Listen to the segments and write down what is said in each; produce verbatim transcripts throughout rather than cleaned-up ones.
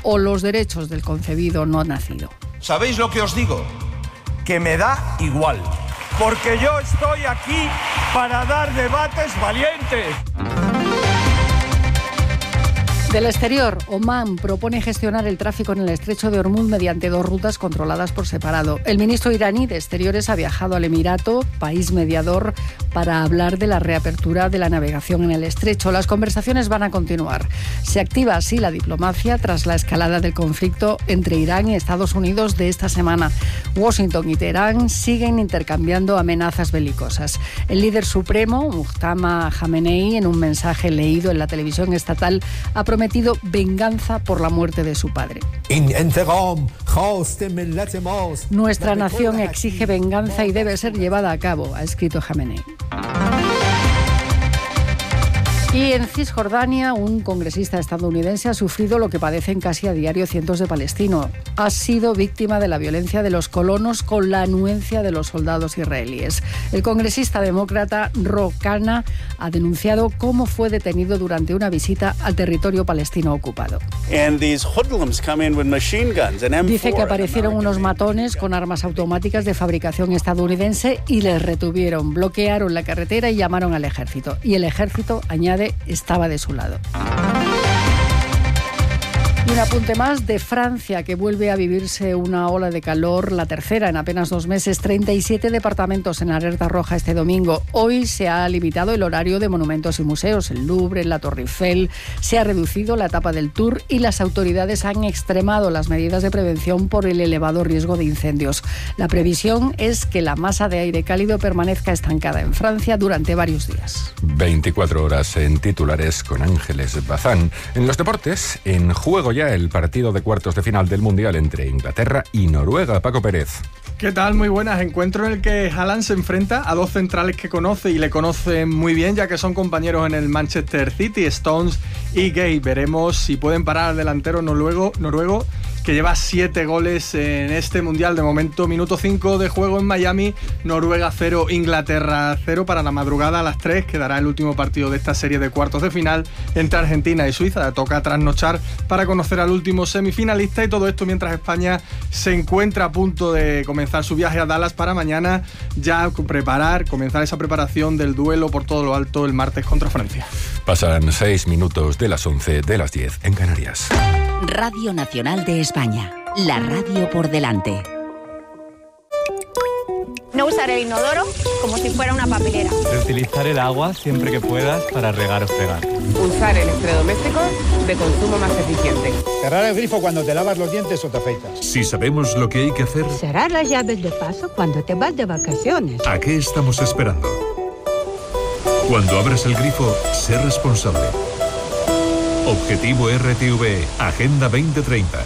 o los derechos del concebido no nacido. ¿Sabéis lo que os digo? Que me da igual. Porque yo estoy aquí para dar debates valientes. Del exterior, Omán propone gestionar el tráfico en el estrecho de Hormuz mediante dos rutas controladas por separado. El ministro iraní de Exteriores ha viajado al Emirato, país mediador, para hablar de la reapertura de la navegación en el estrecho. Las conversaciones van a continuar. Se activa así la diplomacia tras la escalada del conflicto entre Irán y Estados Unidos de esta semana. Washington y Teherán siguen intercambiando amenazas belicosas. El líder supremo, Mujtama Khamenei, en un mensaje leído en la televisión estatal, ha prometido venganza por la muerte de su padre. Nuestra nación exige venganza y debe ser llevada a cabo, ha escrito Khamenei. Y en Cisjordania, un congresista estadounidense ha sufrido lo que padecen casi a diario cientos de palestinos. Ha sido víctima de la violencia de los colonos con la anuencia de los soldados israelíes. El congresista demócrata Ro Khanna ha denunciado cómo fue detenido durante una visita al territorio palestino ocupado. Dice que aparecieron unos matones con armas automáticas de fabricación estadounidense y les retuvieron, bloquearon la carretera y llamaron al ejército. Y el ejército, añade, estaba de su lado. Y un apunte más de Francia, que vuelve a vivirse una ola de calor, la tercera en apenas dos meses. treinta y siete departamentos en alerta roja este domingo. Hoy se ha limitado el horario de monumentos y museos, el Louvre, la Torre Eiffel. Se ha reducido la etapa del Tour y las autoridades han extremado las medidas de prevención por el elevado riesgo de incendios. La previsión es que la masa de aire cálido permanezca estancada en Francia durante varios días. veinticuatro horas en titulares con Ángeles Bazán. En los deportes, en juego ya el partido de cuartos de final del Mundial entre Inglaterra y Noruega. Paco Pérez. ¿Qué tal? Muy buenas. Encuentro en el que Haaland se enfrenta a dos centrales que conoce y le conocen muy bien, ya que son compañeros en el Manchester City, Stones y Gay. Veremos si pueden parar al delantero noruego, noruego que lleva siete goles en este Mundial. De momento, minuto cinco de juego en Miami, Noruega cero, Inglaterra cero. Para la madrugada a las tres quedará el último partido de esta serie de cuartos de final entre Argentina y Suiza. Toca trasnochar para conocer al último semifinalista, y todo esto mientras España se encuentra a punto de comenzar su viaje a Dallas para mañana ya preparar, comenzar esa preparación del duelo por todo lo alto el martes contra Francia. Pasan seis minutos de las once, de las diez en Canarias. Radio Nacional de España, la radio por delante. No usar el inodoro como si fuera una papelera. Reutilizar el agua siempre que puedas para regar o fregar. Usar electrodomésticos de consumo más eficiente. Cerrar el grifo cuando te lavas los dientes o te afeitas. Si sabemos lo que hay que hacer... Cerrar las llaves de paso cuando te vas de vacaciones. ¿A qué estamos esperando? Cuando abras el grifo, sé responsable. Objetivo R T V, Agenda veinte treinta.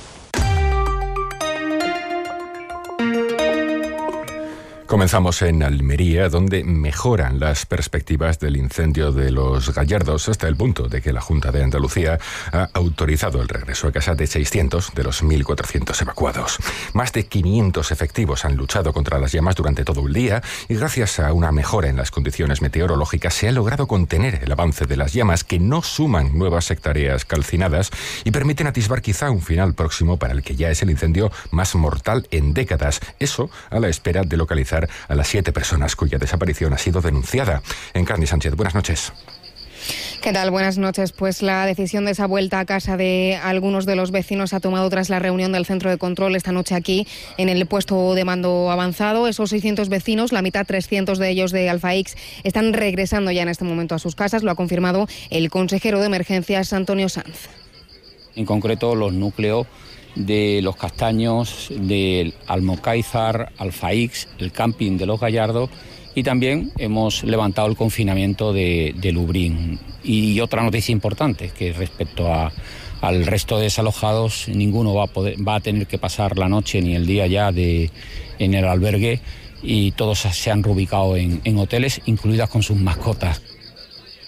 Comenzamos en Almería, donde mejoran las perspectivas del incendio de Los Gallardos hasta el punto de que la Junta de Andalucía ha autorizado el regreso a casa de seiscientos de los mil cuatrocientos evacuados. Más de quinientos efectivos han luchado contra las llamas durante todo el día y gracias a una mejora en las condiciones meteorológicas se ha logrado contener el avance de las llamas, que no suman nuevas hectáreas calcinadas y permiten atisbar quizá un final próximo para el que ya es el incendio más mortal en décadas. Eso a la espera de localizar a las siete personas cuya desaparición ha sido denunciada. Encarni Sánchez, buenas noches. ¿Qué tal? Buenas noches. Pues la decisión de esa vuelta a casa de algunos de los vecinos ha tomado tras la reunión del centro de control esta noche aquí en el puesto de mando avanzado. Esos seiscientos vecinos, la mitad, trescientos de ellos de Alfaix, están regresando ya en este momento a sus casas. Lo ha confirmado el consejero de emergencias, Antonio Sanz. En concreto, los núcleos de Los Castaños, del Almocáizar, Alfaix, el camping de Los Gallardos, y también hemos levantado el confinamiento de, de Lubrín. Y otra noticia importante, que respecto a, al resto de desalojados, ninguno va a, poder, va a tener que pasar la noche ni el día ya de, en el albergue, y todos se han reubicado en, en hoteles, incluidas con sus mascotas.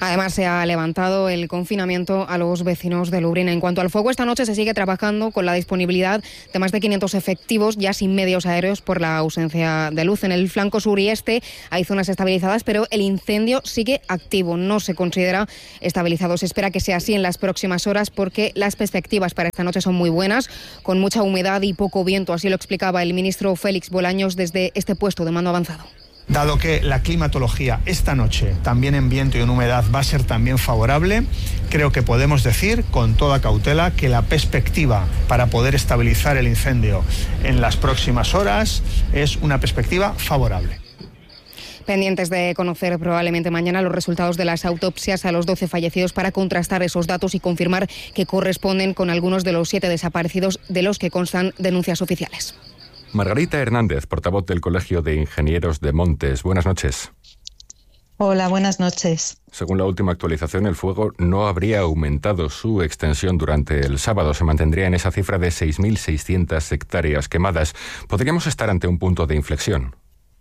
Además, se ha levantado el confinamiento a los vecinos de Lubrina. En cuanto al fuego, esta noche se sigue trabajando con la disponibilidad de más de quinientos efectivos, ya sin medios aéreos por la ausencia de luz. En el flanco sur y este hay zonas estabilizadas, pero el incendio sigue activo. No se considera estabilizado. Se espera que sea así en las próximas horas porque las perspectivas para esta noche son muy buenas, con mucha humedad y poco viento. Así lo explicaba el ministro Félix Bolaños desde este puesto de mando avanzado. Dado que la climatología esta noche, también en viento y en humedad, va a ser también favorable, creo que podemos decir con toda cautela que la perspectiva para poder estabilizar el incendio en las próximas horas es una perspectiva favorable. Pendientes de conocer probablemente mañana los resultados de las autopsias a los doce fallecidos para contrastar esos datos y confirmar que corresponden con algunos de los siete desaparecidos de los que constan denuncias oficiales. Margarita Hernández, portavoz del Colegio de Ingenieros de Montes. Buenas noches. Hola, buenas noches. Según la última actualización, el fuego no habría aumentado su extensión durante el sábado. Se mantendría en esa cifra de seis mil seiscientas hectáreas quemadas. ¿Podríamos estar ante un punto de inflexión?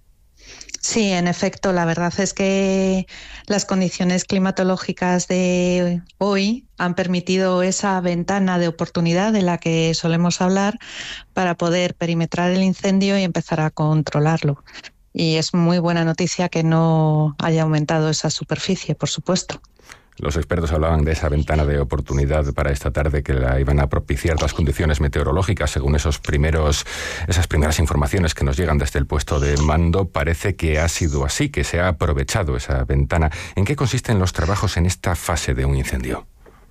Sí, en efecto, la verdad es que las condiciones climatológicas de hoy han permitido esa ventana de oportunidad de la que solemos hablar para poder perimetrar el incendio y empezar a controlarlo. Y es muy buena noticia que no haya aumentado esa superficie, por supuesto. Los expertos hablaban de esa ventana de oportunidad para esta tarde que la iban a propiciar las condiciones meteorológicas. Según esos primeros, esas primeras informaciones que nos llegan desde el puesto de mando, parece que ha sido así, que se ha aprovechado esa ventana. ¿En qué consisten los trabajos en esta fase de un incendio?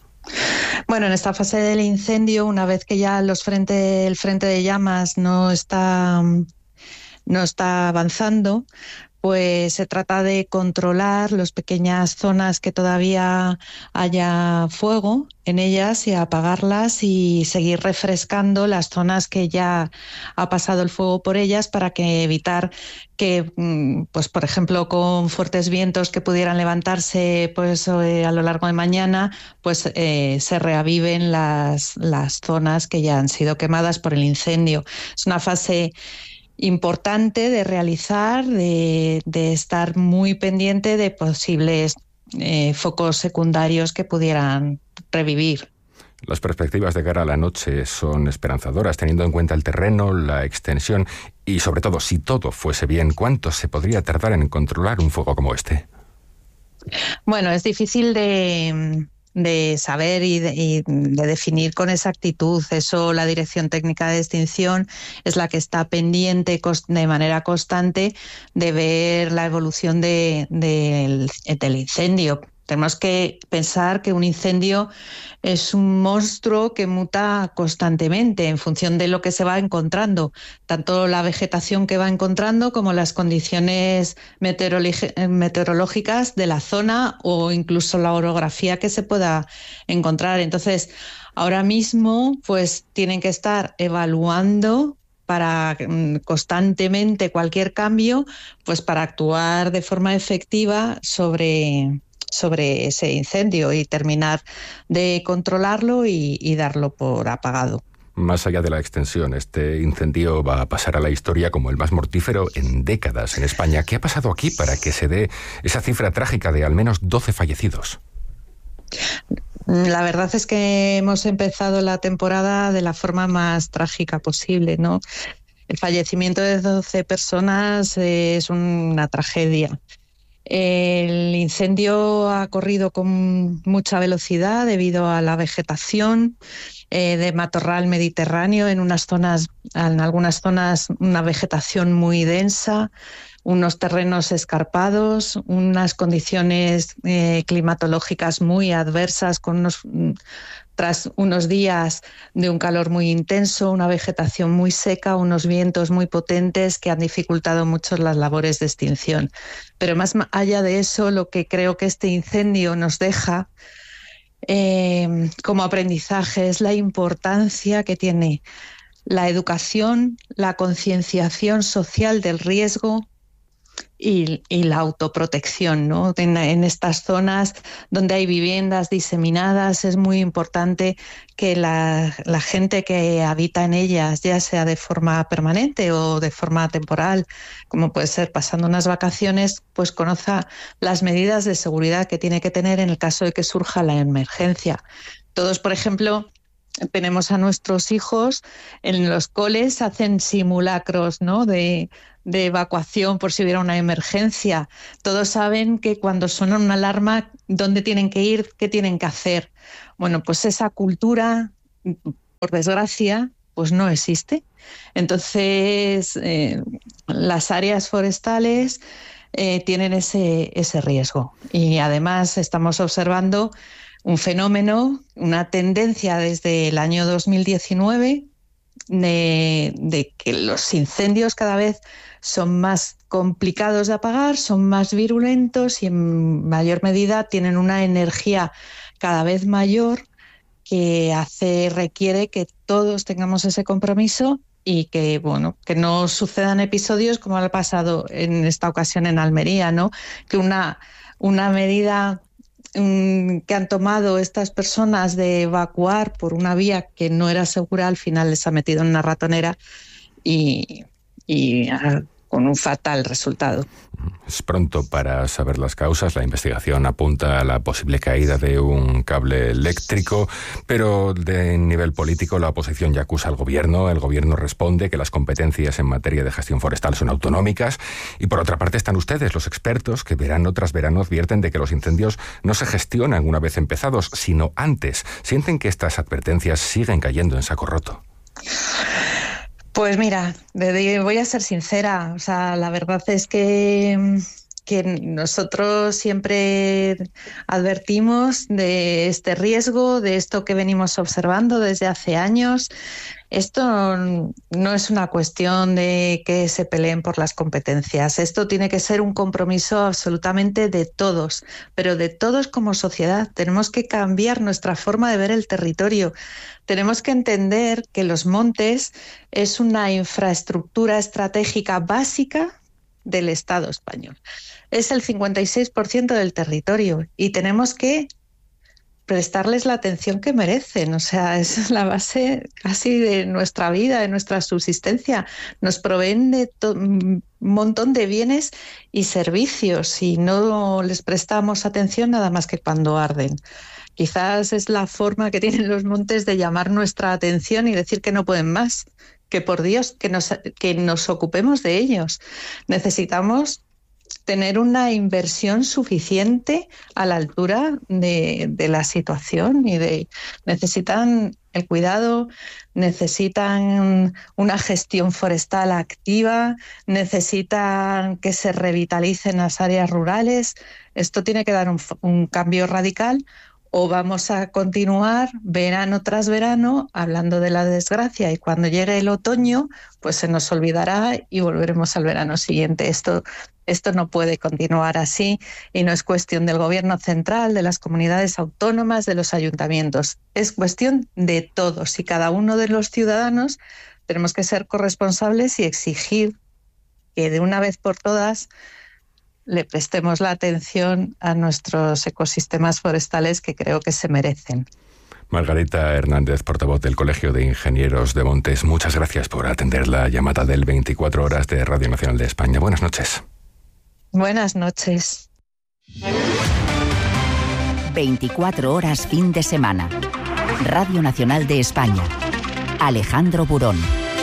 Bueno, en esta fase del incendio, una vez que ya los frente, el frente de llamas no está, no está avanzando, pues se trata de controlar las pequeñas zonas que todavía haya fuego en ellas y apagarlas y seguir refrescando las zonas que ya ha pasado el fuego por ellas para que evitar que, pues por ejemplo, con fuertes vientos que pudieran levantarse pues eh, a lo largo de mañana, pues eh, se reaviven las, las zonas que ya han sido quemadas por el incendio. Es una fase importante de realizar, de, de estar muy pendiente de posibles eh, focos secundarios que pudieran revivir. Las perspectivas de cara a la noche son esperanzadoras, teniendo en cuenta el terreno, la extensión y, sobre todo, si todo fuese bien, ¿cuánto se podría tardar en controlar un fuego como este? Bueno, es difícil de... de saber y de, y de definir con exactitud. Eso la Dirección Técnica de Extinción es la que está pendiente de manera constante de ver la evolución de, de, del incendio. Tenemos que pensar que un incendio es un monstruo que muta constantemente en función de lo que se va encontrando, tanto la vegetación que va encontrando como las condiciones meteorológicas de la zona o incluso la orografía que se pueda encontrar. Entonces, ahora mismo pues tienen que estar evaluando para constantemente cualquier cambio, pues para actuar de forma efectiva sobre sobre ese incendio y terminar de controlarlo y, y darlo por apagado. Más allá de la extensión, este incendio va a pasar a la historia como el más mortífero en décadas en España. ¿Qué ha pasado aquí para que se dé esa cifra trágica de al menos doce fallecidos? La verdad es que hemos empezado la temporada de la forma más trágica posible, ¿no? El fallecimiento de doce personas es una tragedia. El incendio ha corrido con mucha velocidad debido a la vegetación eh, de matorral mediterráneo, en unas zonas, en algunas zonas una vegetación muy densa, unos terrenos escarpados, unas condiciones eh, climatológicas muy adversas con unos tras unos días de un calor muy intenso, una vegetación muy seca, unos vientos muy potentes que han dificultado mucho las labores de extinción. Pero más allá de eso, lo que creo que este incendio nos deja eh, como aprendizaje es la importancia que tiene la educación, la concienciación social del riesgo, y, y la autoprotección, ¿no? En, en estas zonas donde hay viviendas diseminadas es muy importante que la, la gente que habita en ellas, ya sea de forma permanente o de forma temporal, como puede ser pasando unas vacaciones, pues conozca las medidas de seguridad que tiene que tener en el caso de que surja la emergencia. Todos, por ejemplo, tenemos a nuestros hijos en los coles, hacen simulacros, ¿no?, de, de evacuación por si hubiera una emergencia. Todos saben que cuando suena una alarma, dónde tienen que ir, qué tienen que hacer. Bueno, pues esa cultura, por desgracia, pues no existe. Entonces, eh, las áreas forestales eh, tienen ese, ese riesgo. Y además estamos observando un fenómeno, una tendencia desde el año dos mil diecinueve de, de que los incendios cada vez son más complicados de apagar, son más virulentos y en mayor medida tienen una energía cada vez mayor que hace, requiere que todos tengamos ese compromiso y que, bueno, que no sucedan episodios como ha pasado en esta ocasión en Almería, ¿no? Que una, una medida que han tomado estas personas de evacuar por una vía que no era segura, al final les ha metido en una ratonera y, y a, con un fatal resultado. Es pronto para saber las causas. La investigación apunta a la posible caída de un cable eléctrico, pero de nivel político la oposición ya acusa al gobierno. El gobierno responde que las competencias en materia de gestión forestal son autonómicas. Y por otra parte están ustedes, los expertos, que verano tras verano advierten de que los incendios no se gestionan una vez empezados, sino antes. ¿Sienten que estas advertencias siguen cayendo en saco roto? Pues mira, voy a ser sincera, o sea, la verdad es que, que nosotros siempre advertimos de este riesgo, de esto que venimos observando desde hace años. Esto no es una cuestión de que se peleen por las competencias. Esto tiene que ser un compromiso absolutamente de todos, pero de todos como sociedad. Tenemos que cambiar nuestra forma de ver el territorio. Tenemos que entender que los montes es una infraestructura estratégica básica del Estado español. Es el cincuenta y seis por ciento del territorio y tenemos que prestarles la atención que merecen. O sea, esa es la base casi de nuestra vida, de nuestra subsistencia. Nos proveen de un montón de bienes y servicios y no les prestamos atención nada más que cuando arden. Quizás es la forma que tienen los montes de llamar nuestra atención y decir que no pueden más, que por Dios, que nos, que nos ocupemos de ellos. Necesitamos tener una inversión suficiente a la altura de, de la situación y de necesitan el cuidado, necesitan una gestión forestal activa, necesitan que se revitalicen las áreas rurales. Esto tiene que dar un, un cambio radical. O vamos a continuar verano tras verano hablando de la desgracia y cuando llegue el otoño pues se nos olvidará y volveremos al verano siguiente. Esto, esto no puede continuar así y no es cuestión del gobierno central, de las comunidades autónomas, de los ayuntamientos. Es cuestión de todos y cada uno de los ciudadanos tenemos que ser corresponsables y exigir que de una vez por todas le prestemos la atención a nuestros ecosistemas forestales que creo que se merecen. Margarita Hernández, portavoz del Colegio de Ingenieros de Montes, muchas gracias por atender la llamada del veinticuatro horas de Radio Nacional de España. Buenas noches. Buenas noches. veinticuatro horas fin de semana. Radio Nacional de España. Alejandro Burón.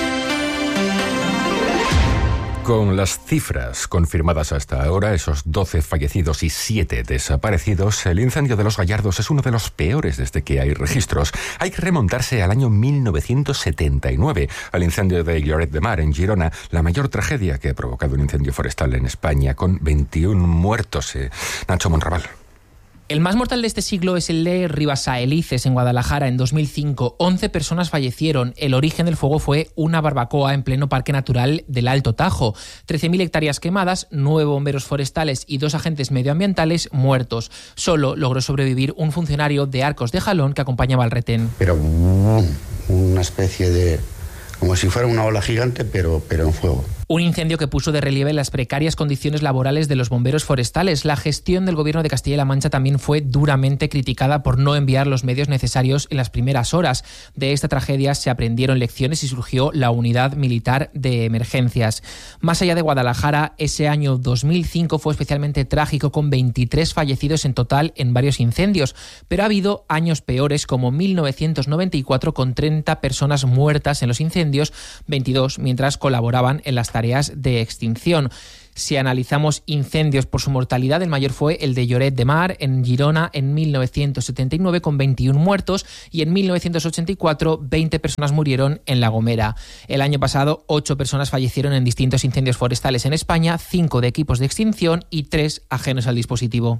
Con las cifras confirmadas hasta ahora, esos doce fallecidos y siete desaparecidos, el incendio de Los Gallardos es uno de los peores desde que hay registros. Hay que remontarse al año mil novecientos setenta y nueve, al incendio de Lloret de Mar, en Girona, la mayor tragedia que ha provocado un incendio forestal en España, con veintiún muertos. Eh, Nacho Monraval. El más mortal de este siglo es el de Ribasaelices, en Guadalajara, en dos mil cinco. once personas fallecieron. El origen del fuego fue una barbacoa en pleno Parque Natural del Alto Tajo. trece mil hectáreas quemadas, nueve bomberos forestales y dos agentes medioambientales muertos. Solo logró sobrevivir un funcionario de Arcos de Jalón que acompañaba al retén. Pero una especie de... como si fuera una ola gigante, pero, pero en fuego. Un incendio que puso de relieve las precarias condiciones laborales de los bomberos forestales. La gestión del Gobierno de Castilla y La Mancha también fue duramente criticada por no enviar los medios necesarios en las primeras horas. De esta tragedia se aprendieron lecciones y surgió la Unidad Militar de Emergencias. Más allá de Guadalajara, ese año dos mil cinco fue especialmente trágico, con veintitrés fallecidos en total en varios incendios. Pero ha habido años peores, como mil novecientos noventa y cuatro, con treinta personas muertas en los incendios, veintidós mientras colaboraban en las tareas de extinción. Si analizamos incendios por su mortalidad, el mayor fue el de Lloret de Mar, en Girona, en mil novecientos setenta y nueve, con veintiún muertos, y en mil novecientos ochenta y cuatro, veinte personas murieron en La Gomera. El año pasado, ocho personas fallecieron en distintos incendios forestales en España, cinco de equipos de extinción y tres ajenos al dispositivo.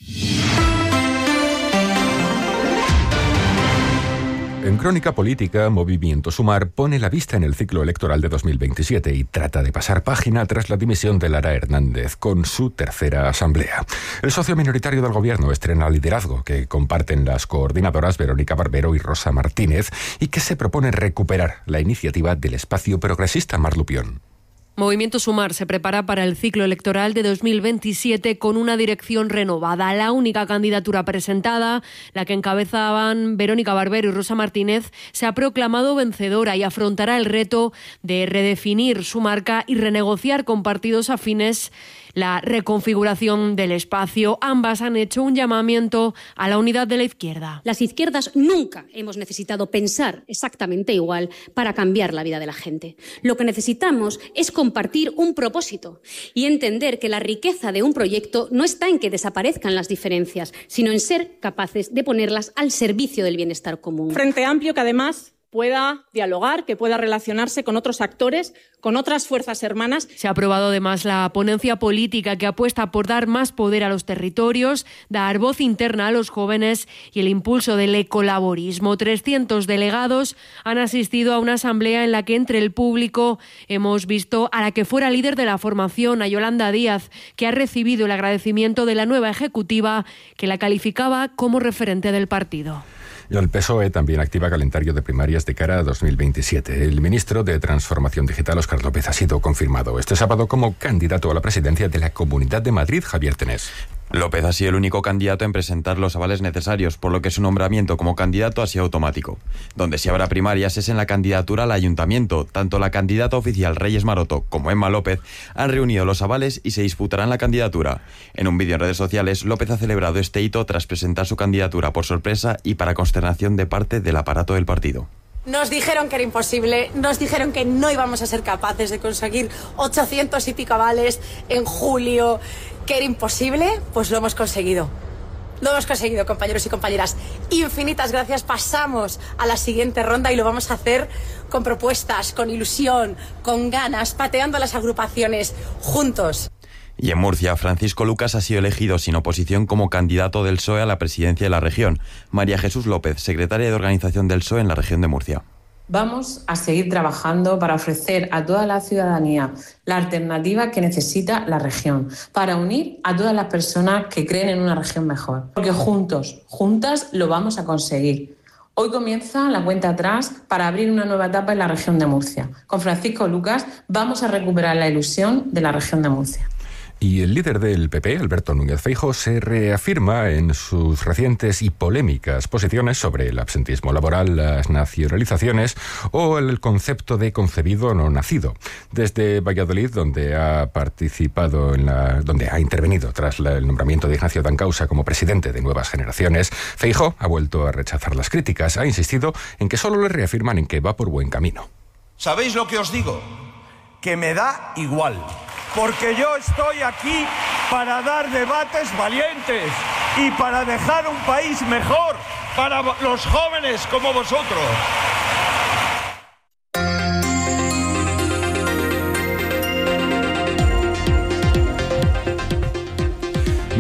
En Crónica Política, Movimiento Sumar pone la vista en el ciclo electoral de dos mil veintisiete y trata de pasar página tras la dimisión de Lara Hernández con su tercera asamblea. El socio minoritario del gobierno estrena liderazgo que comparten las coordinadoras Verónica Barbero y Rosa Martínez y que se propone recuperar la iniciativa del espacio progresista Mar Lupión. Movimiento Sumar se prepara para el ciclo electoral de dos mil veintisiete con una dirección renovada. La única candidatura presentada, la que encabezaban Verónica Barbero y Rosa Martínez, se ha proclamado vencedora y afrontará el reto de redefinir su marca y renegociar con partidos afines la reconfiguración del espacio. Ambas han hecho un llamamiento a la unidad de la izquierda. Las izquierdas nunca hemos necesitado pensar exactamente igual para cambiar la vida de la gente. Lo que necesitamos es compartir un propósito y entender que la riqueza de un proyecto no está en que desaparezcan las diferencias, sino en ser capaces de ponerlas al servicio del bienestar común. Frente Amplio, que además pueda dialogar, que pueda relacionarse con otros actores, con otras fuerzas hermanas. Se ha aprobado además la ponencia política que apuesta por dar más poder a los territorios, dar voz interna a los jóvenes y el impulso del ecolaborismo. trescientos delegados han asistido a una asamblea en la que entre el público hemos visto a la que fuera líder de la formación, a Yolanda Díaz, que ha recibido el agradecimiento de la nueva ejecutiva que la calificaba como referente del partido. Y el P S O E también activa calendario de primarias de cara a dos mil veintisiete. El ministro de Transformación Digital, Óscar López, ha sido confirmado este sábado como candidato a la presidencia de la Comunidad de Madrid. Javier Tenés. López ha sido el único candidato en presentar los avales necesarios, por lo que su nombramiento como candidato ha sido automático. Donde sí habrá primarias es en la candidatura al ayuntamiento. Tanto la candidata oficial Reyes Maroto como Emma López han reunido los avales y se disputarán la candidatura. En un vídeo en redes sociales, López ha celebrado este hito tras presentar su candidatura por sorpresa y para consternación de parte del aparato del partido. Nos dijeron que era imposible, nos dijeron que no íbamos a ser capaces de conseguir ochocientos y pico avales en julio, que era imposible, pues lo hemos conseguido. Lo hemos conseguido, compañeros y compañeras. Infinitas gracias. Pasamos a la siguiente ronda y lo vamos a hacer con propuestas, con ilusión, con ganas, pateando las agrupaciones, juntos. Y en Murcia, Francisco Lucas ha sido elegido sin oposición como candidato del P S O E a la presidencia de la región. María Jesús López, secretaria de organización del P S O E en la región de Murcia. Vamos a seguir trabajando para ofrecer a toda la ciudadanía la alternativa que necesita la región, para unir a todas las personas que creen en una región mejor. Porque juntos, juntas, lo vamos a conseguir. Hoy comienza la cuenta atrás para abrir una nueva etapa en la región de Murcia. Con Francisco Lucas vamos a recuperar la ilusión de la región de Murcia. Y el líder del P P, Alberto Núñez Feijóo, se reafirma en sus recientes y polémicas posiciones sobre el absentismo laboral, las nacionalizaciones o el concepto de concebido no nacido. Desde Valladolid, donde ha participado, en la, donde ha intervenido tras la, el nombramiento de Ignacio Dancausa como presidente de Nuevas Generaciones, Feijóo ha vuelto a rechazar las críticas. Ha insistido en que solo le reafirman en que va por buen camino. ¿Sabéis lo que os digo? Que me da igual. Porque yo estoy aquí para dar debates valientes y para dejar un país mejor para los jóvenes como vosotros.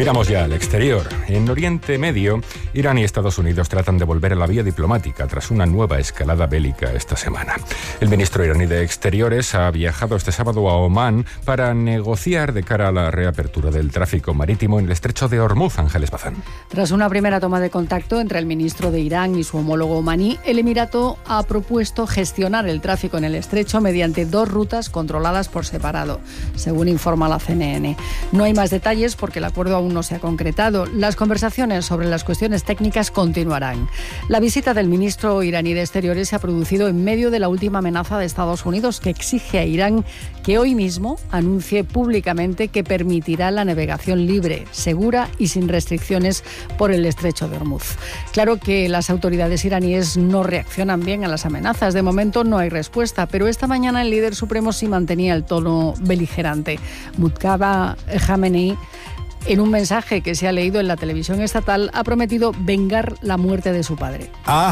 Miramos ya al exterior. En Oriente Medio, Irán y Estados Unidos tratan de volver a la vía diplomática tras una nueva escalada bélica esta semana. El ministro iraní de Exteriores ha viajado este sábado a Omán para negociar de cara a la reapertura del tráfico marítimo en el estrecho de Hormuz. Ángeles Bazán. Tras una primera toma de contacto entre el ministro de Irán y su homólogo omaní, el Emirato ha propuesto gestionar el tráfico en el estrecho mediante dos rutas controladas por separado, según informa la C N N. No hay más detalles porque el acuerdo aún no se ha concretado. Las conversaciones sobre las cuestiones técnicas continuarán. La visita del ministro iraní de Exteriores se ha producido en medio de la última amenaza de Estados Unidos, que exige a Irán que hoy mismo anuncie públicamente que permitirá la navegación libre, segura y sin restricciones por el estrecho de Hormuz. Claro que las autoridades iraníes no reaccionan bien a las amenazas. De momento no hay respuesta, pero esta mañana el líder supremo sí mantenía el tono beligerante. Mujtaba Khamenei, en un mensaje que se ha leído en la televisión estatal, ha prometido vengar la muerte de su padre.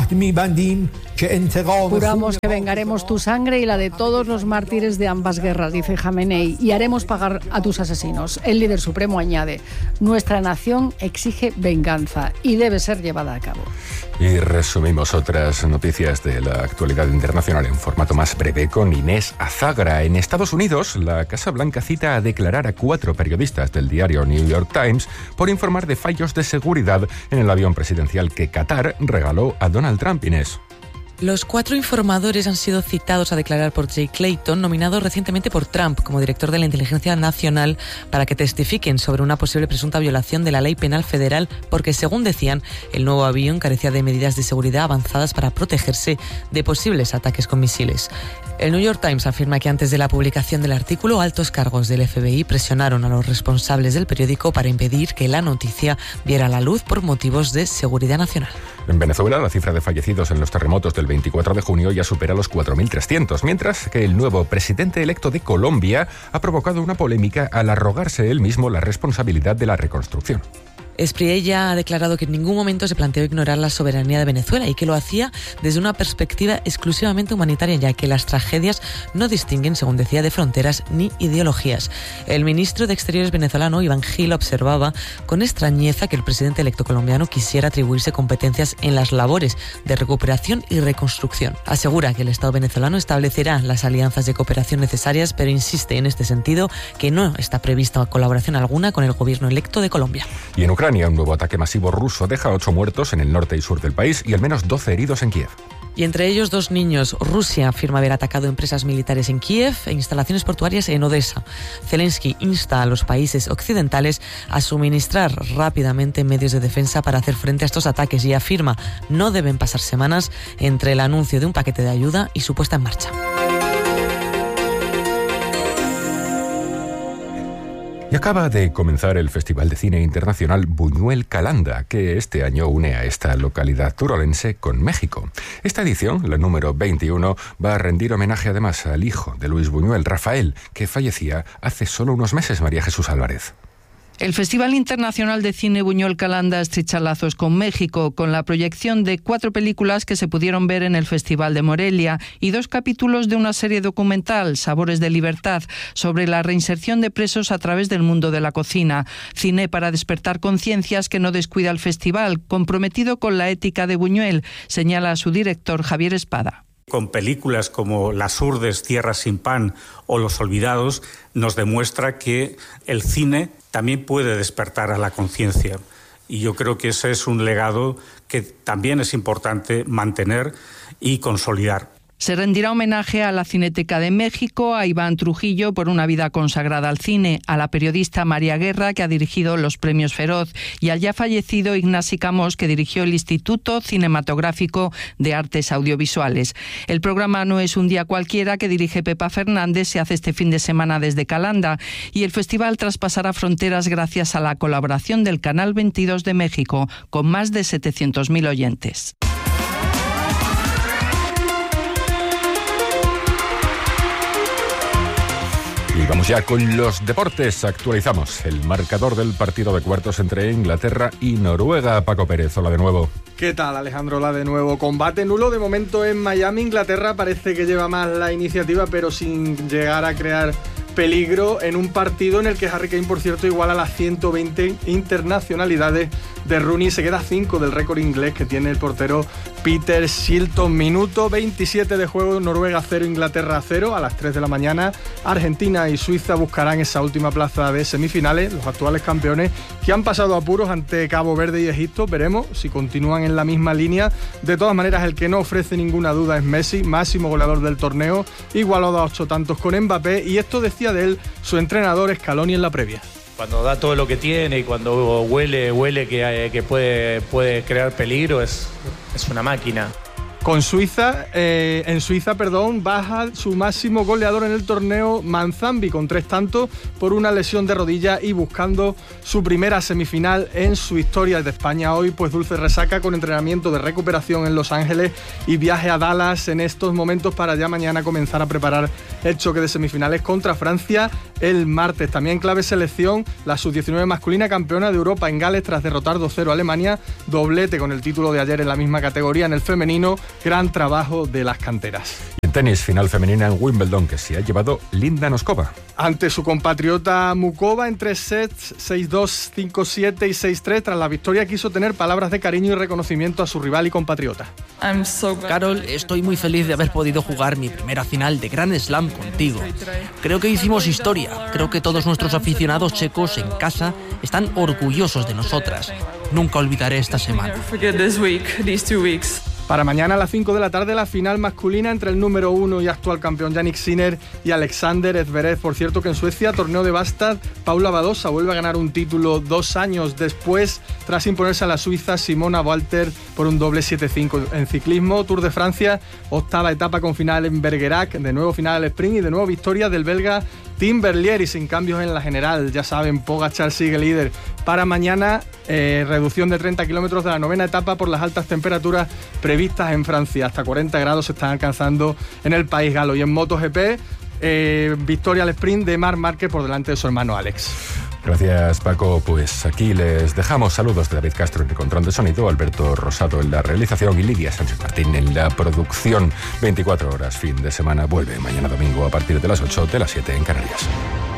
Juramos que vengaremos tu sangre y la de todos los mártires de ambas guerras, dice Khamenei, y haremos pagar a tus asesinos. El líder supremo añade: nuestra nación exige venganza y debe ser llevada a cabo. Y resumimos otras noticias de la actualidad internacional en formato más breve con Inés Azagra. En Estados Unidos, la Casa Blanca cita a declarar a cuatro periodistas del diario New York Times por informar de fallos de seguridad en el avión presidencial que Qatar regaló a Donald Trump. Inés. Los cuatro informadores han sido citados a declarar por Jay Clayton, nominado recientemente por Trump como director de la Inteligencia Nacional, para que testifiquen sobre una posible presunta violación de la ley penal federal, porque, según decían, el nuevo avión carecía de medidas de seguridad avanzadas para protegerse de posibles ataques con misiles. El New York Times afirma que antes de la publicación del artículo, altos cargos del F B I presionaron a los responsables del periódico para impedir que la noticia viera la luz por motivos de seguridad nacional. En Venezuela, la cifra de fallecidos en los terremotos del veinticuatro de junio ya supera los cuatro mil trescientos, mientras que el nuevo presidente electo de Colombia ha provocado una polémica al arrogarse él mismo la responsabilidad de la reconstrucción. Espriella ha declarado que en ningún momento se planteó ignorar la soberanía de Venezuela y que lo hacía desde una perspectiva exclusivamente humanitaria, ya que las tragedias no distinguen, según decía, de fronteras ni ideologías. El ministro de Exteriores venezolano, Iván Gil, observaba con extrañeza que el presidente electo colombiano quisiera atribuirse competencias en las labores de recuperación y reconstrucción. Asegura que el Estado venezolano establecerá las alianzas de cooperación necesarias, pero insiste en este sentido que no está prevista colaboración alguna con el gobierno electo de Colombia. Y en Ucrania, un nuevo ataque masivo ruso deja ocho muertos en el norte y sur del país y al menos doce heridos en Kiev. Y entre ellos dos niños. Rusia afirma haber atacado empresas militares en Kiev e instalaciones portuarias en Odessa. Zelensky insta a los países occidentales a suministrar rápidamente medios de defensa para hacer frente a estos ataques y afirma no deben pasar semanas entre el anuncio de un paquete de ayuda y su puesta en marcha. Y acaba de comenzar el Festival de Cine Internacional Buñuel Calanda, que este año une a esta localidad turolense con México. Esta edición, la número veintiuno, va a rendir homenaje además al hijo de Luis Buñuel, Rafael, que fallecía hace solo unos meses. María Jesús Álvarez. El Festival Internacional de Cine Buñuel Calanda estrecha lazos con México, con la proyección de cuatro películas que se pudieron ver en el Festival de Morelia y dos capítulos de una serie documental, Sabores de Libertad, sobre la reinserción de presos a través del mundo de la cocina. Cine para despertar conciencias que no descuida el festival, comprometido con la ética de Buñuel, señala su director Javier Espada. Con películas como Las Urdes, Tierra sin pan o Los Olvidados, nos demuestra que el cine también puede despertar a la conciencia. Y yo creo que ese es un legado que también es importante mantener y consolidar. Se rendirá homenaje a la Cineteca de México, a Iván Trujillo por una vida consagrada al cine, a la periodista María Guerra, que ha dirigido los premios Feroz, y al ya fallecido Ignasi Camós, que dirigió el Instituto Cinematográfico de Artes Audiovisuales. El programa No es un día cualquiera, que dirige Pepa Fernández, se hace este fin de semana desde Calanda, y el festival traspasará fronteras gracias a la colaboración del Canal veintidós de México, con más de setecientos mil oyentes. Y vamos ya con los deportes. Actualizamos el marcador del partido de cuartos entre Inglaterra y Noruega. Paco Pérez, hola de nuevo. ¿Qué tal, Alejandro? Hola de nuevo. Combate nulo de momento en Miami. Inglaterra parece que lleva más la iniciativa, pero sin llegar a crear peligro en un partido en el que Harry Kane, por cierto, iguala las ciento veinte internacionalidades de Rooney y se queda a cinco del récord inglés que tiene el portero Peter Shilton. Minuto veintisiete de juego, Noruega cero, Inglaterra cero. A las tres de la mañana, Argentina y Suiza buscarán esa última plaza de semifinales, los actuales campeones que han pasado apuros ante Cabo Verde y Egipto. Veremos si continúan en la misma línea. De todas maneras, el que no ofrece ninguna duda es Messi, máximo goleador del torneo, igualado a ocho tantos con Mbappé, y esto decía de él su entrenador Scaloni en la previa. Cuando da todo lo que tiene y cuando huele, huele que, que puede, puede crear peligro, es, es una máquina. Con Suiza, eh, en Suiza, perdón, baja su máximo goleador en el torneo, Manzambi, con tres tantos por una lesión de rodilla y buscando su primera semifinal en su historia. De España hoy, pues dulce resaca con entrenamiento de recuperación en Los Ángeles y viaje a Dallas en estos momentos para ya mañana comenzar a preparar el choque de semifinales contra Francia el martes. También clave selección, la sub diecinueve masculina campeona de Europa en Gales tras derrotar dos cero a Alemania, doblete con el título de ayer en la misma categoría en el femenino. Gran trabajo de las canteras. Y en tenis, final femenina en Wimbledon, que se ha llevado Linda Noskova. Ante su compatriota Mukova en tres sets, seis dos, cinco siete y seis tres. Tras la victoria quiso tener palabras de cariño y reconocimiento a su rival y compatriota. Carol, estoy muy feliz de haber podido jugar mi primera final de Grand Slam contigo. Creo que hicimos historia. Creo que todos nuestros aficionados checos en casa están orgullosos de nosotras. Nunca olvidaré esta semana. Para mañana a las cinco de la tarde, la final masculina entre el número uno y actual campeón Jannik Sinner y Alexander Zverev. Por cierto que en Suecia, torneo de Bastad, Paula Badosa vuelve a ganar un título dos años después, tras imponerse a la suiza Simona Walter por un doble siete cinco. En ciclismo, Tour de Francia, octava etapa con final en Bergerac, de nuevo final al sprint y de nuevo victoria del belga Tim Berlier y sin cambios en la general. Ya saben, Pogačar sigue líder. Para mañana, eh, reducción de treinta kilómetros de la novena etapa por las altas temperaturas previstas en Francia. Hasta cuarenta grados se están alcanzando en el país galo. Y en MotoGP, eh, victoria al sprint de Marc Márquez por delante de su hermano Alex. Gracias, Paco. Pues aquí les dejamos. Saludos de David Castro en el control de sonido, Alberto Rosado en la realización y Lidia Sánchez Martín en la producción. veinticuatro horas, fin de semana, vuelve mañana domingo a partir de las ocho, de las siete en Canarias.